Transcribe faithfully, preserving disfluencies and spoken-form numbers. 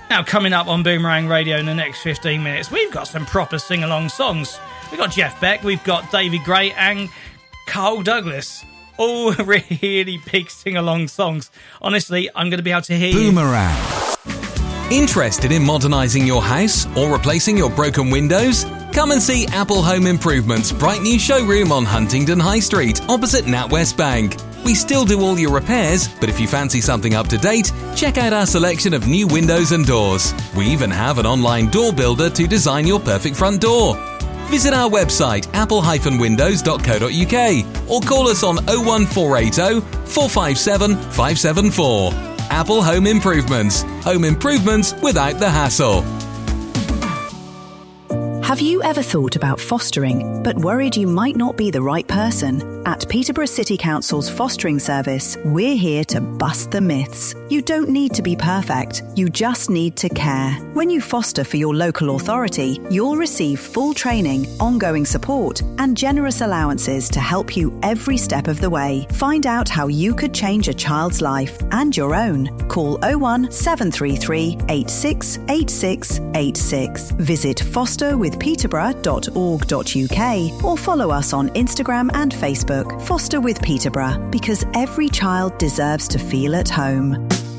Now, coming up on Boomerang Radio in the next fifteen minutes, we've got some proper sing-along songs. We've got Jeff Beck, we've got David Gray and Carl Douglas. All really big sing-along songs. Honestly, I'm going to be able to hear you. Boomerang. Interested in modernising your house or replacing your broken windows? Come and see Apple Home Improvement's bright new showroom on Huntingdon High Street, opposite NatWest Bank. We still do all your repairs, but if you fancy something up to date, check out our selection of new windows and doors. We even have an online door builder to design your perfect front door. Visit our website apple dash windows dot co dot uk or call us on oh one four eight oh, four five seven, five seven four. Apple Home Improvements. Home improvements without the hassle. Have you ever thought about fostering, but worried you might not be the right person? At Peterborough City Council's fostering service, we're here to bust the myths. You don't need to be perfect, you just need to care. When you foster for your local authority, you'll receive full training, ongoing support, and generous allowances to help you every step of the way. Find out how you could change a child's life and your own. Call oh one seven three three, eight six eight six eight six. Visit foster with peterborough dot org dot uk or follow us on Instagram and Facebook. Foster with Peterborough, because every child deserves to feel at home.